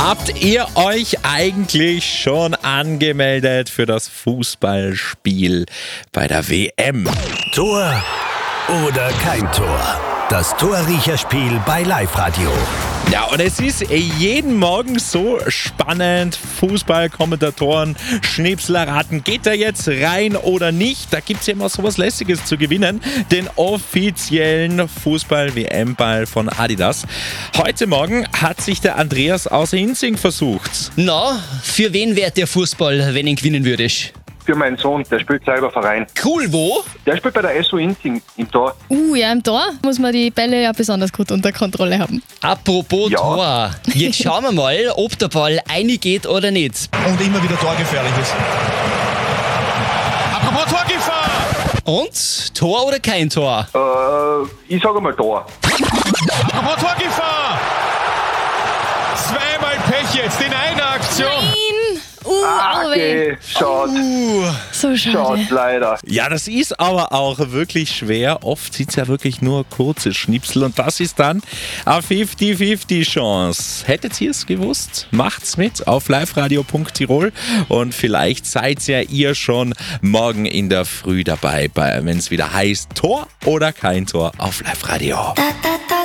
Habt ihr euch eigentlich schon angemeldet für das Fußballspiel bei der WM? Tor oder kein Tor? Das Torriecherspiel bei Live-Radio. Ja, und es ist jeden Morgen so spannend. Fußballkommentatoren, Schnipsel-raten. Geht er jetzt rein oder nicht? Da gibt es ja immer sowas Lässiges zu gewinnen. Den offiziellen Fußball-WM-Ball von Adidas. Heute Morgen hat sich der Andreas aus Hinzing versucht. Na, für wen wäre der Fußball, wenn ihn gewinnen würdest? Für meinen Sohn, der spielt selber Verein. Cool, wo? Der spielt bei der SO Inzing im Tor. Ja, im Tor muss man die Bälle ja besonders gut unter Kontrolle haben. Apropos Ja. Tor. Jetzt schauen wir mal, ob der Ball reingeht oder nicht. Und immer wieder torgefährlich ist. Apropos Torgefahr! Und? Tor oder kein Tor? Ich sage mal Tor. Apropos Torgefahr! Zweimal Pech jetzt in einer Aktion. Okay, schade. So schade. Schade, leider. Ja, das ist aber auch wirklich schwer. Oft sind es ja wirklich nur kurze Schnipsel und das ist dann eine 50-50 Chance. Hättet ihr es gewusst? Macht's mit auf liveradio.tirol und vielleicht seid ja ihr schon morgen in der Früh dabei, wenn es wieder heißt Tor oder kein Tor auf Live Radio.